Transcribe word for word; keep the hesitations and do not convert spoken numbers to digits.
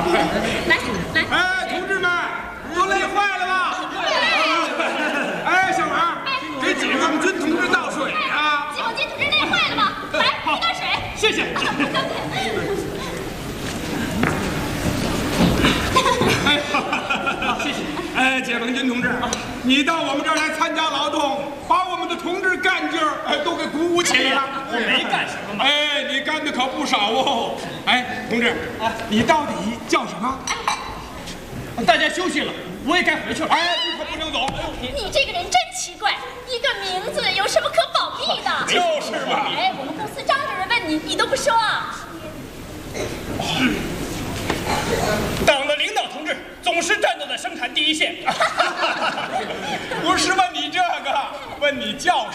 来来， 哎，同志们，都累坏了吧？哎，小王，给解放军同志倒水啊！ 解放军同志累坏了吧？来，一袋水。 谢谢。 哎，好，谢谢。哎，解放军同志，你到我们这儿来参加劳动，把我们的同志干劲儿哎都给鼓舞起来了。 我没干什么嘛。 哎，你干的可不少哦。哎，同志，你到底叫什么？ 大家休息了，我也该回去了。 哎，你可不能走。 你这个人真奇怪，一个名字有什么可保密的？ 就是嘛。 哎，我们公司张主任问你，你都不说啊？ 党的领导同志总是战斗在生产第一线。 不是问你这个，问你叫